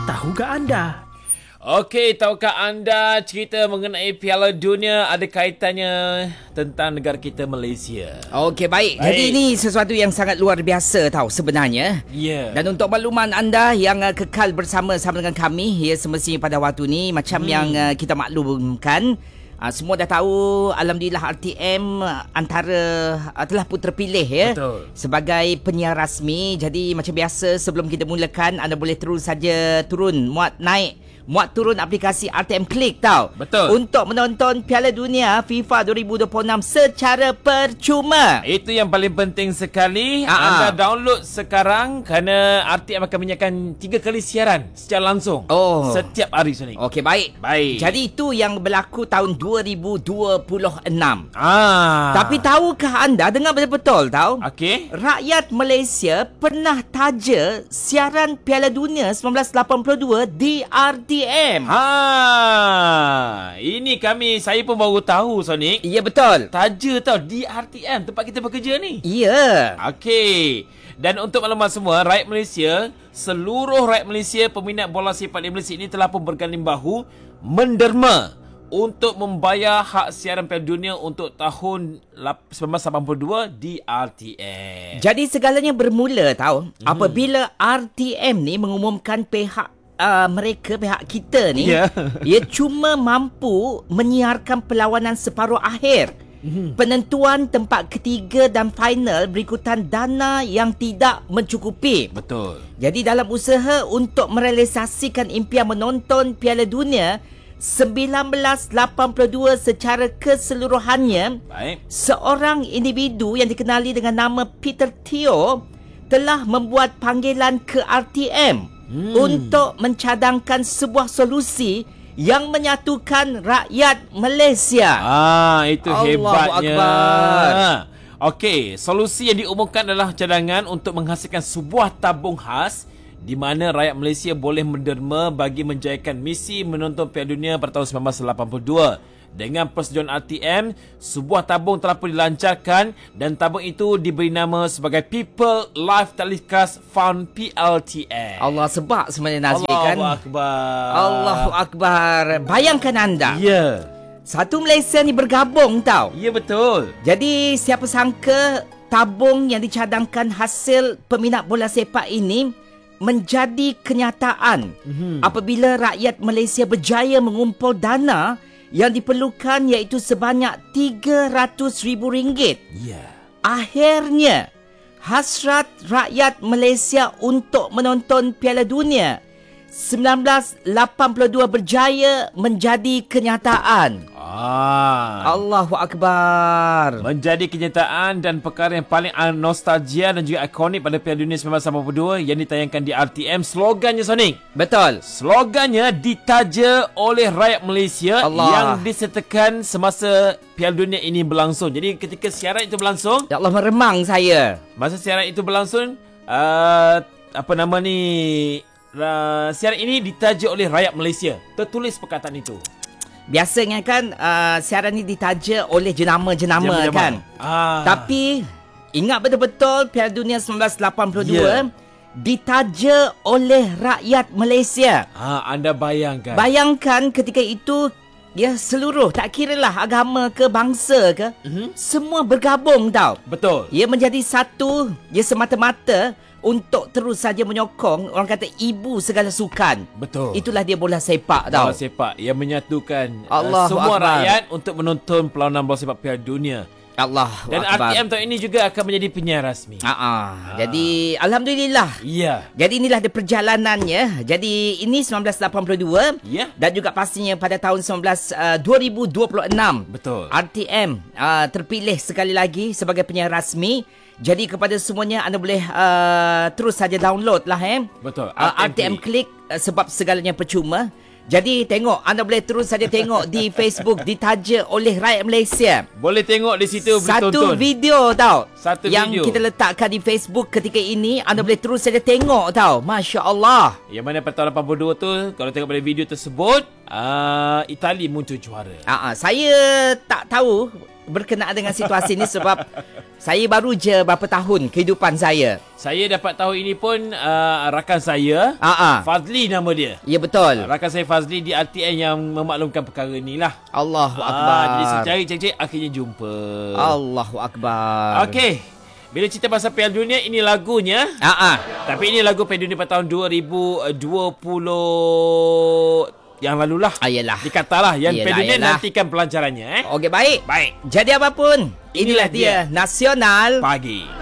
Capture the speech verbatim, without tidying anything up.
tahukah anda? Okey, tahukah anda cerita mengenai Piala Dunia ada kaitannya tentang negara kita Malaysia? Okey, baik. baik. Jadi ini sesuatu yang sangat luar biasa tahu sebenarnya. Ya. Yeah. Dan untuk makluman anda yang uh, kekal bersama-sama dengan kami, ya semestinya pada waktu ni macam hmm. yang uh, kita maklumkan, uh, semua dah tahu alhamdulillah R T M uh, antara uh, telah pun terpilih ya. Betul. Sebagai penyiar rasmi. Jadi macam biasa sebelum kita mulakan, anda boleh terus saja turun muat naik muat turun aplikasi R T M Click tau. Betul. Untuk menonton Piala Dunia FIFA dua ribu dua puluh enam secara percuma. Itu yang paling penting sekali. Aa. Anda download sekarang kerana R T M akan menyiarkan tiga kali siaran secara langsung. Oh. Setiap hari Sonic. Okey, baik. Baik. Jadi itu yang berlaku tahun dua ribu dua puluh enam. Ah. Tapi tahukah anda, dengar betul-betul tahu? Okey. Rakyat Malaysia pernah taja siaran Piala Dunia seribu sembilan ratus lapan puluh dua di R T M. Ha, ini kami saya pun baru tahu Sonic. Ya, betul. Taja tau di R T M tempat kita bekerja ni. Ya. Okey. Dan untuk maklumat semua, rakyat Malaysia, seluruh rakyat Malaysia peminat bola sepak di Malaysia ini telah pun berganding bahu menderma untuk membayar hak siaran Piala Dunia untuk tahun seribu sembilan ratus lapan puluh dua di R T M. Jadi segalanya bermula tahu hmm. apabila R T M ni mengumumkan pihak Uh, mereka, pihak kita ni, yeah. ia cuma mampu menyiarkan perlawanan separuh akhir, mm-hmm. penentuan tempat ketiga dan final berikutan dana yang tidak mencukupi. Betul. Jadi dalam usaha untuk merealisasikan impian menonton Piala Dunia seribu sembilan ratus lapan puluh dua secara keseluruhannya, baik. Seorang individu yang dikenali dengan nama Peter Teo telah membuat panggilan ke R T M Hmm. untuk mencadangkan sebuah solusi yang menyatukan rakyat Malaysia. Ah, itu Allahu hebatnya. Akbar. Okey, solusi yang diumumkan adalah cadangan untuk menghasilkan sebuah tabung khas di mana rakyat Malaysia boleh menderma bagi menjayakan misi menonton Piala Dunia pada tahun seribu sembilan ratus lapan puluh dua. Dengan persetujuan R T M, sebuah tabung telah pun dilancarkan dan tabung itu diberi nama sebagai People Live Telecast Fund P L T F. Allah, sebab sebenarnya Nazri kan. Allahu Akbar. Allahu Akbar. Bayangkan anda. Ya. Yeah. Satu Malaysia ni bergabung tau. Ya, yeah, betul. Jadi siapa sangka tabung yang dicadangkan hasil peminat bola sepak ini menjadi kenyataan mm-hmm. apabila rakyat Malaysia berjaya mengumpul dana yang diperlukan, iaitu sebanyak tiga ratus ribu ringgit. Yeah. Akhirnya, hasrat rakyat Malaysia untuk menonton Piala Dunia seribu sembilan ratus lapan puluh dua berjaya menjadi kenyataan. Ah. Allahu Akbar. Menjadi kenyataan dan perkara yang paling nostalgia dan juga ikonik pada Piala Dunia seribu sembilan ratus lapan puluh dua yang ditayangkan di R T M. Slogannya Sonic. Betul. Slogannya ditaja oleh rakyat Malaysia Allah. Yang disertakan semasa Piala Dunia ini berlangsung. Jadi ketika siaran itu berlangsung, ya Allah, meremang saya. Masa siaran itu berlangsung, uh, apa nama ni, uh, siaran ini ditaja oleh rakyat Malaysia. Tertulis perkataan itu. Biasanya kan uh, siaran ni ditaja oleh jenama-jenama kan. Ah. Tapi ingat betul-betul Piala Dunia seribu sembilan ratus lapan puluh dua yeah. ditaja oleh rakyat Malaysia. Ah, anda bayangkan. Bayangkan ketika itu, ya, seluruh, tak kiralah agama ke bangsa ke, mm-hmm. semua bergabung tau. Betul. Ia menjadi satu, ya, semata-mata untuk terus saja menyokong, orang kata, ibu segala sukan. Betul. Itulah dia bola sepak tau. Bola sepak yang menyatukan Allah uh, semua Akbar. rakyat untuk menonton perlawanan bola sepak Piala Dunia. Allah Dan Akbar. R T M tahun ini juga akan menjadi penyiar rasmi. Aa, ah. Jadi alhamdulillah. Ya. Jadi inilah dia perjalanannya. Jadi ini seribu sembilan ratus lapan puluh dua ya. Dan juga pastinya pada tahun dua ribu dua puluh enam. Betul. R T M uh, terpilih sekali lagi sebagai penyiar rasmi. Jadi kepada semuanya, anda boleh uh, terus saja download lah eh. Betul. uh, R T M Click uh, sebab segalanya percuma. Jadi tengok, anda boleh terus saja tengok di Facebook ditaja oleh rakyat Malaysia. Boleh tengok di situ, satu tonton. video tau. Satu yang video. kita letakkan di Facebook ketika ini, anda boleh terus saja tengok tau. Masya Allah. Yang mana pada tahun lapan puluh dua tu, kalau tengok pada video tersebut, uh, Itali muncul juara. Uh, uh, saya tak tahu berkenaan dengan situasi ni sebab saya baru je berapa tahun kehidupan saya. Saya dapat tahu ini pun uh, rakan saya, Ah, ah. Fazli nama dia. Ya betul. Rakan saya Fazli di R T N yang memaklumkan perkara ni lah. Allahu Ah, akbar. jadi saya cari cari akhirnya jumpa. Allahu akbar. Okey. Bila cerita pasal Piala Dunia, ini lagunya. Ah, ah. Tapi ini lagu Piala Dunia pada tahun dua ribu dua puluh yang lalu lah. Ah, yelah. Di Qatar lah. Yang Yelah, Piala Dunia yelah. nantikan pelancarannya. Eh. Okey, baik. Baik. Jadi apapun, inilah Inilah dia, dia. Nasional Pagi.